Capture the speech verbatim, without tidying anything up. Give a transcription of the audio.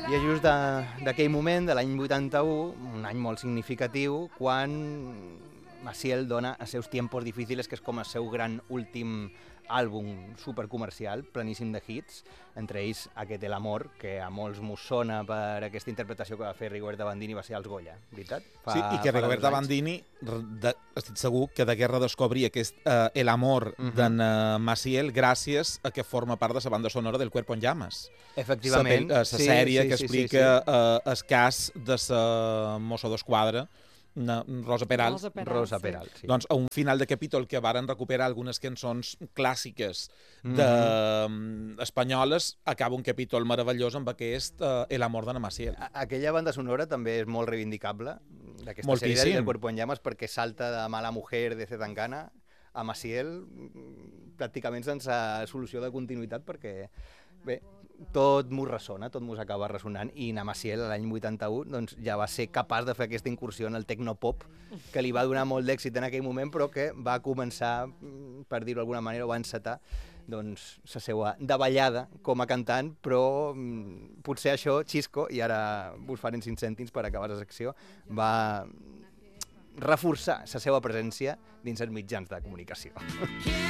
I és just d'aquell moment, de l'any vuitanta-u, un any molt significatiu, quan Maciel dona Els seus tiempos difíciles, que és com el seu gran últim àlbum supercomercial, pleníssim de hits, entre ells aquest El Amor, que a molts mos sona per aquesta interpretació que va fer Rigoberta Bandini, va ser als Goya, veritat? Fa, sí, i que Rigoberta Bandini, de, estic segur que degué redescobrir aquest uh, El Amor uh -huh. d'en uh, Maciel gràcies a que forma part de la banda sonora del Cuerpo en Llamas. Efectivament. La sí, sèrie sí, que sí, explica sí, sí. Uh, el cas de la mossa d'esquadra, Rosa Peral. Rosa Peral, Rosa Peral sí. sí. Doncs a un final de capítol que varen recuperar algunes cançons clàssiques de, mm-hmm. espanyoles, acaba un capítol meravellós amb aquest uh, El Amor d'en Maciel. Aquella banda sonora també és molt reivindicable, d'aquesta Moltíssim. sèrie del Cuerpo en Llamas, perquè salta de Mala Mujer de Zetangana a Maciel pràcticament sense solució de continuïtat, perquè bé, tot m'ho ressona, tot m'ho acaba ressonant, i na Maciel l'any vuitanta-u doncs, ja va ser capaç de fer aquesta incursió en el tecnopop, que li va donar molt d'èxit en aquell moment, però que va començar, per dir-ho d'alguna manera, o va encetar doncs, la seva davallada com a cantant, però mm, potser això, Xisco, i ara vos farem cinc cèntims per acabar la secció, va reforçar la seva presència dins els mitjans de comunicació.